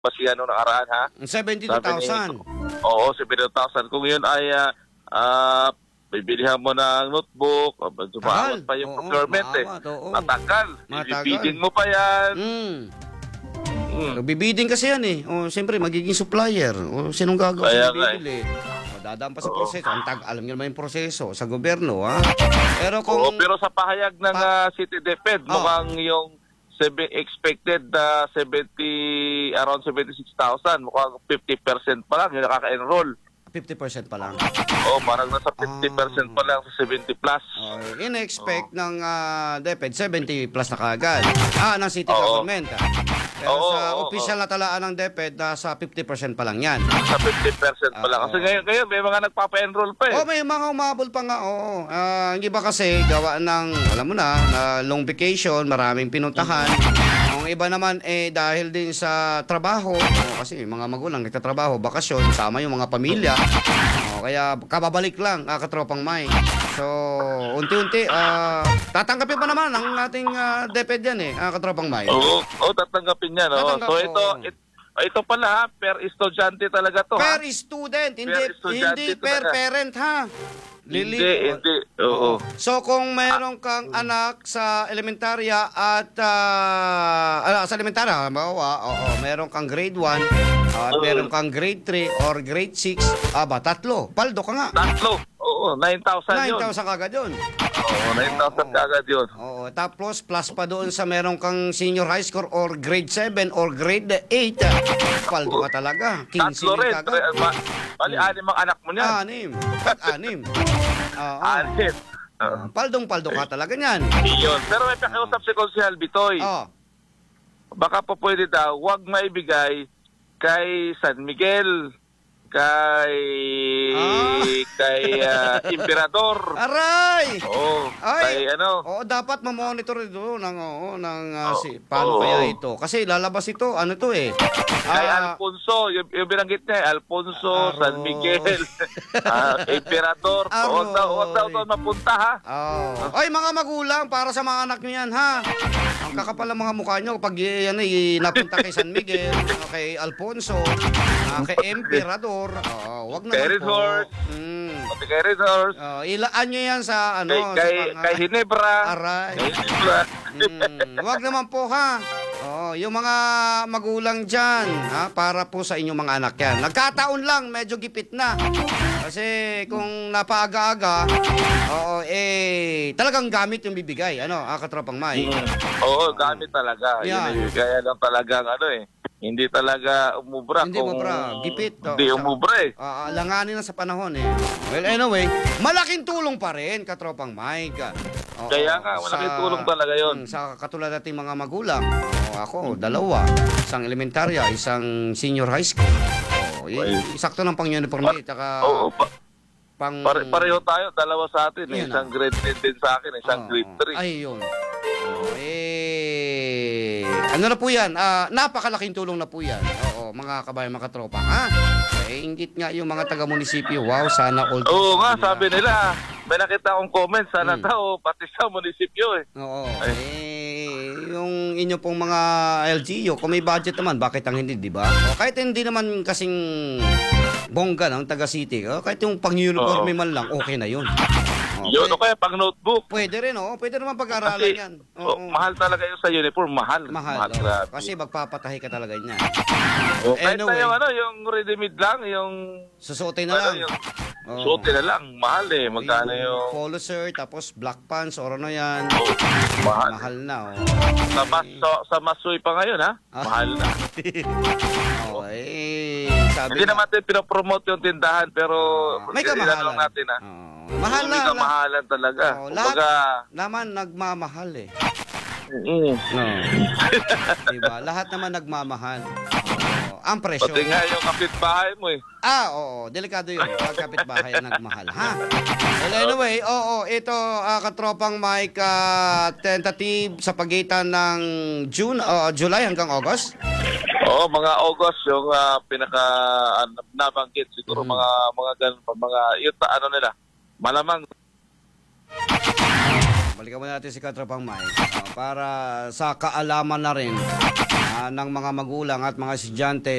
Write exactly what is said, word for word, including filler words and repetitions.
basihan nung nakaraan, ha? seventy-two thousand. Oo, seventy-two thousand. Kung yun ay uh, uh, bibilihan mo ng notebook, sumaawat pa yung oo, procurement eh. maawat, oo. Matagal. Matagal. Ibibidding mo pa yan. Mm. Mm. Bibidding kasi yan eh. O, siyempre, magiging supplier. O, sinong gagawa Kaya sa nga eh. bibili? O, dadaan pa sa Oo. proseso. Ang tag, alam niyo naman yung proseso sa gobyerno, ha? Pero kung... Oo, pero sa pahayag ng Pa- uh, City DepEd, Oh. mukhang yung sebe- expected uh, seventy, around seventy-six thousand, mukhang fifty percent pa lang yung nakaka-enroll. fifty percent pa lang. Oo, parang nasa fifty percent pa lang sa seventy plus. O, in-expect ng ah, DepEd, seventy plus na kaagad. Ah, ng city Oo. government. ah. Pero Oo, sa oo, official na talaan ng DepEd, nasa fifty percent pa lang yan. Sa fifty percent pa lang. Oo. Kasi ngayon, ngayon may mga nagpapa-enroll pa eh. Oh, may mga umabol pa nga, oo. Ah, yung iba kasi gawa ng, alam mo na, na long vacation, maraming pinuntahan. Ang iba naman eh dahil din sa trabaho, oh, kasi mga magulang nagtatrabaho, bakasyon, sama yung mga pamilya. Oh, kaya kababalik lang, ah, katropang May. So, unti-unti, ah, tatanggapin pa naman ang ating ah, DepEd yan eh, ah, katropang May. Oo, oo, tatanggapin yan. Oo. Tatanggap, So ito, oo. it, ito pala ha, per estudyante talaga to ha. Per student, hindi Per estudyante hindi ito per talaga. parent ha. Lili. Hindi, hindi. Oo. So kung meron kang anak sa elementarya at ah, ano, sa elementarya, halimbawa, oo, meron kang grade one at Oo. meron kang grade three or grade six, aba, tatlo. Paldo ka nga. Tatlo. Oo, nine thousand yun. nine thousand kagad yun. Oo, nine thousand Oo. kagad yun. Oo, tapos plus pa doon sa meron kang senior high score or grade seven or grade eight. Paldo ka talaga. Tatlo quinze rin. kagad. Tre- ma- Bali, anim ang anak mo niyan. Anim. Pag-anim. Oo. Anim. Oo. Paldong-paldo ka talaga niyan. Yun. Pero may pakiusap si Konsehal Bitoy. Oh. Baka pa pwede daw, huwag maibigay kay San Miguel, kay Ah. kay ah, Emperador. Aray! Oo, Ay! kay ano. Oo, dapat ma-monitor ito ng oo ng ah, Oo. si paano Oo. kaya ito. Kasi lalabas ito, ano to eh. Kay Ah, Alfonso, yung, yung binanggit niya, eh, Alfonso, Aroy. San Miguel, ah, Emperador. Huwag daw, huwag daw Aroy. doon mapunta ha. Oh. Ay, mga magulang, para sa mga anak niyo yan, ha? Ang kakapal ng mga mukha niyo pag yan eh, napunta kay San Miguel, o kay Alfonso, ah, kay Emperador. Oo, wag Kay naman po. Resort. Mm. Pati kay Resorts, Oh, ilaan niyo yan sa ano, kay, sa kay, pang- kay Hinebra. Aray. Kay Hinebra. Mm, wag naman po ha. Oh, yung mga magulang diyan, ha, para po sa inyong mga anak yan. Nagkataon lang, medyo gipit na. Kasi kung napaaga-aga, oo, eh, talagang gamit yung bibigay. Ano, ah, katropang May. Mm. Oo, gamit talaga. Yan. Yun, eh, kaya lang talagang ano eh. Hindi talaga umubra. Hindi kung umubra, gipit, oh. Hindi Sa- umubra eh. Ah, ah, langanin na sa panahon eh. Well, anyway, malaking tulong pa rin, katropang Mike. Oo, Kaya nga, malaking sa- tulong talaga yun. Mm, sa katulad nating mga magulang, oo, ako, dalawa. Isang elementarya, isang senior high school. Oo, y- Well, sakto ng pang-uniforme, tsaka Oo, pa, pang... pare, pareho tayo, dalawa sa atin. Eh. Yun, Isang ah. grade ten din sa akin, isang Oo, grade three. Ay, yun. Oo, eh, ano na po yan? Ah, napakalaking tulong na po yan. Oo, mga kabayan, mga katropa. Ha? Eh, ingit nga yung mga taga-munisipyo. Wow, sana all. Oo nga, sabi nila, may nakita akong comment, sana Hmm. daw, pati sa munisipyo eh. Oo. Eh, yung inyo pong mga L G U, kung may budget naman, bakit ang hindi, di ba? O, kahit hindi naman kasing bongga ng taga-city, o, kahit yung pang-uniforme Oo. man lang, okay na yun. O, Yun, o pwede, kaya pang notebook. pwede rin, oh. Pwede naman pag-aralan Kasi, yan. oh, Oo. mahal talaga yung sa uniform, mahal. Mahal. oh. grabe. Kasi magpapatahi ka talaga niya. Oh, kahit Anyway. na yung, ano, yung ready-made lang, yung... Susuotin na ano, lang. yung Oo. suotin na lang, mahal eh. Magkano yung... Polo shirt, tapos black pants, or ano yan. Oh, mahal. Mahal na, oh. Sa, mas, sa, sa Masoy pa ngayon, ha? Ah. Mahal na. Oh, eh, sabi Hindi nga- naman natin pinopromote yung tindahan, pero... May ilan kamahalan. lang natin, ha? Oo. Mahal na. May la- kamahalan talaga. Oo, lahat Kumbaga... naman nagmamahal eh. Mm. No. Diba? Lahat naman nagmamahal. Oo. Ang presyo. Pati nga yung kapitbahay mo eh. Ah, oo. Delikado yun. Pag kapitbahay ang nagmahal. Ha? Well, anyway, oo. Ito, ah, katropang Mike, ah, tentative sa pagitan ng June, o July hanggang August. Oo, mga August yung ah, pinaka ah, nabanggit siguro Mhm. mga mga ganun pa mga yung ta- ano nila. Malamang balikan muna natin si Katrapang Mike ah, para sa kaalaman na rin ah, ng mga magulang at mga estudyante